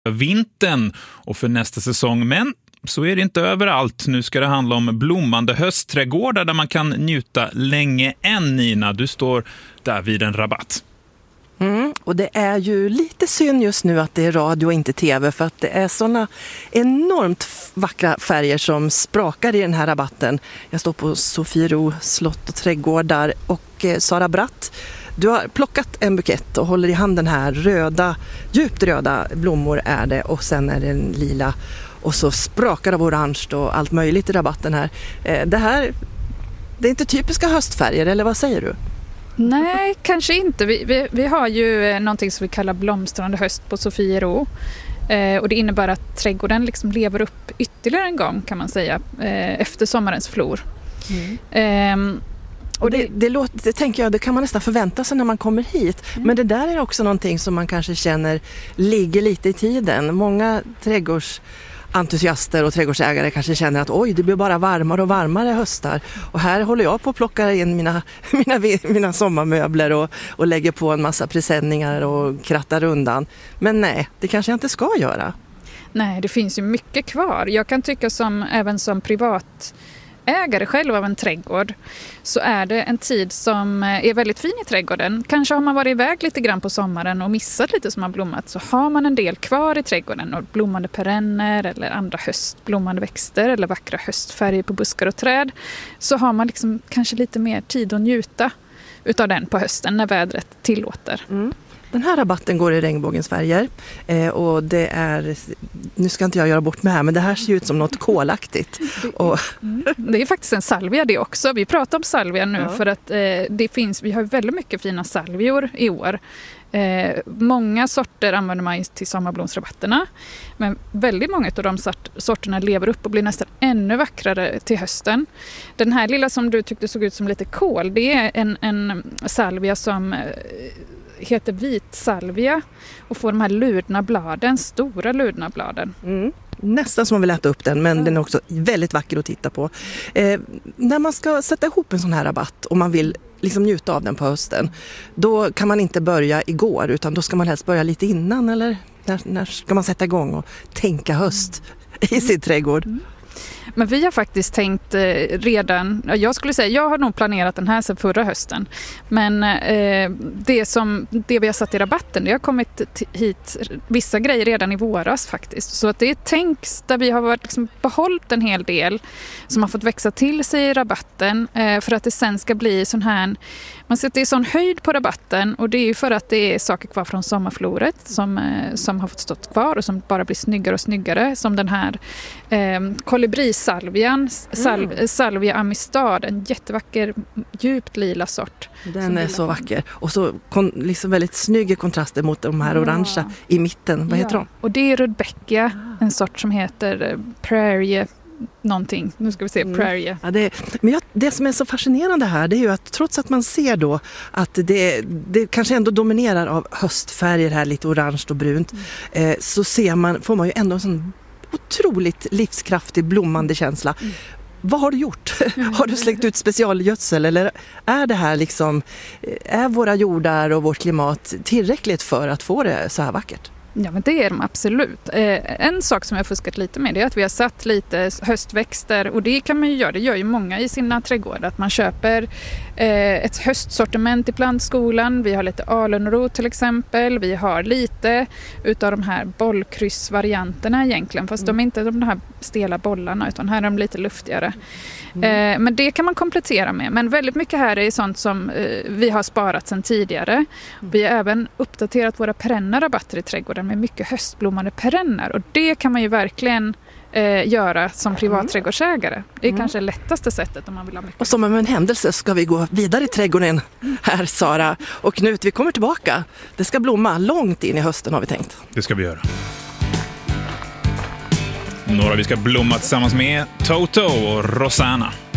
vintern och för nästa säsong, men så är det inte överallt. Nu ska det handla om blommande höstträdgårdar där man kan njuta länge än. Nina, du står där vid en rabatt. Och det är ju lite synd just nu att det är radio och inte tv, för att det är såna enormt vackra färger som sprakar i den här rabatten. Jag står på Sofiero slott och trädgårdar och Sara Bratt, du har plockat en bukett och håller i handen här. Röda, djupt röda blommor är det, och sen är det en lila och så sprakar av orange och allt möjligt i rabatten här. Det är inte typiska höstfärger, eller vad säger du? Nej, kanske inte. Vi har ju någonting som vi kallar blomstrande höst på Sofiero. Och det innebär att trädgården liksom lever upp ytterligare en gång, kan man säga, efter sommarens flor. Och det tänker jag, det kan man nästan förvänta sig när man kommer hit. Men det där är också någonting som man kanske känner ligger lite i tiden. Många trädgårdsentusiaster och trädgårdsägare kanske känner att oj, det blir bara varmare och varmare höstar. Och här håller jag på att plocka in mina sommarmöbler och lägger på en massa presenningar och krattar undan. Men nej, det kanske jag inte ska göra. Nej, det finns ju mycket kvar. Jag kan tycka även som privatägare själv av en trädgård, så är det en tid som är väldigt fin i trädgården. Kanske har man varit iväg lite grann på sommaren och missat lite som har blommat, så har man en del kvar i trädgården, och blommande perenner eller andra höstblommande växter eller vackra höstfärger på buskar och träd, så har man liksom kanske lite mer tid att njuta utav den på hösten när vädret tillåter. Den här rabatten går i regnbågens färger och det är, nu ska inte jag göra bort mig här, men det här ser ut som något kolaktigt. Det är faktiskt en salvia det också. Vi pratar om salvia nu för att vi har väldigt mycket fina salvior i år. Många sorter använder man till sommarblomsrabatterna, men väldigt många av de sorterna lever upp och blir nästan ännu vackrare till hösten. Den här lilla som du tyckte såg ut som lite kål, det är en salvia som heter vitsalvia och får de här ludna bladen, stora ludna bladen. Nästan som man vill äta upp den, men den är också väldigt vacker att titta på. När man ska sätta ihop en sån här rabatt och man vill liksom njuta av den på hösten, då kan man inte börja igår, utan då ska man helst börja lite innan, eller när ska man sätta igång och tänka höst i sin trädgård? Men vi har faktiskt tänkt redan, jag har nog planerat den här sedan förra hösten. Men det vi har satt i rabatten, det har kommit hit vissa grejer redan i våras faktiskt. Så att det är tänks där vi har liksom behållit en hel del som har fått växa till sig i rabatten för att det sen ska bli sån här, man sätter sån höjd på rabatten, och det är ju för att det är saker kvar från sommarfloret som har fått stått kvar och som bara blir snyggare och snyggare, som den här kolibrisalvian, Salvia amistad, en jättevacker djupt lila sort. Den är så vacker och så liksom väldigt snygga kontraster mot de här orangea i mitten. Vad heter de? Och det är Rudbeckia, en sort som heter Prairie någonting. Nu ska vi se, Prairie. Ja, det som är så fascinerande här, det är ju att trots att man ser då att det kanske ändå dominerar av höstfärger här, lite orange och brunt, så får man ju ändå en sån otroligt livskraftig blommande känsla. Vad har du gjort? Har du släckt ut specialgödsel, eller är det här liksom, är våra jordar och vårt klimat tillräckligt för att få det så här vackert? Ja, men det är de absolut. En sak som jag fuskat lite med, det är att vi har satt lite höstväxter, och det kan man ju göra, det gör ju många i sina trädgårdar, att man köper ett höstsortiment i plantskolan. Vi har lite alunrot till exempel, vi har lite utav de här bollkryssvarianterna egentligen, fast de är inte de här stela bollarna, utan här är de lite luftigare. Men det kan man komplettera med. Men väldigt mycket här är sånt som vi har sparat sedan tidigare. Vi har även uppdaterat våra perennarabatter i trädgården med mycket höstblommande perenner. Och det kan man ju verkligen göra som privatträdgårdsägare. Det är kanske det lättaste sättet om man vill ha mycket. Och som en händelse ska vi gå vidare i trädgården här, Sara. Och Knut, vi kommer tillbaka. Det ska blomma långt in i hösten, har vi tänkt. Det ska vi göra. Några vi ska blomma tillsammans med Toto och Rosanna.